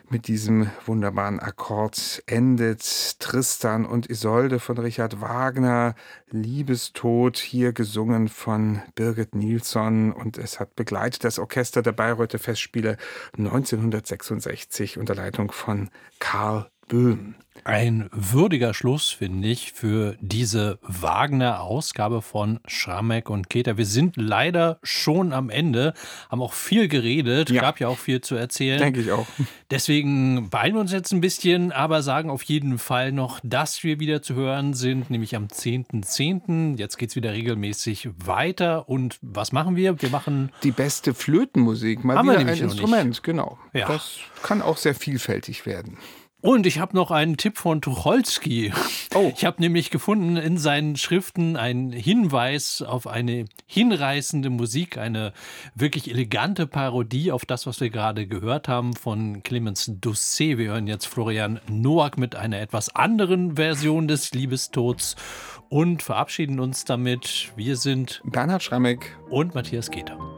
Mit diesem wunderbaren Akkord endet Tristan und Isolde von Richard Wagner, Liebestod, hier gesungen von Birgit Nilsson, und es hat begleitet das Orchester der Bayreuther Festspiele 1966 unter Leitung von Karl Böhm. Ein würdiger Schluss, finde ich, für diese Wagner-Ausgabe von Schrammeck und Keter. Wir sind leider schon am Ende, haben auch viel geredet, Ja. gab ja auch viel zu erzählen. Denke ich auch. Deswegen beeilen wir uns jetzt ein bisschen, aber sagen auf jeden Fall noch, dass wir wieder zu hören sind, nämlich am 10.10. Jetzt geht es wieder regelmäßig weiter. Und was machen wir? Wir machen Die beste Flötenmusik, mal Haben wir wieder ein nämlich noch Instrument, genau. Ja. Das kann auch sehr vielfältig werden. Und ich habe noch einen Tipp von Tucholsky. Oh. Ich habe nämlich gefunden in seinen Schriften einen Hinweis auf eine hinreißende Musik, eine wirklich elegante Parodie auf das, was wir gerade gehört haben von Clemens Doucet. Wir hören jetzt Florian Noack mit einer etwas anderen Version des Liebestods und verabschieden uns damit. Wir sind Bernhard Schrammeck und Matthias Keter.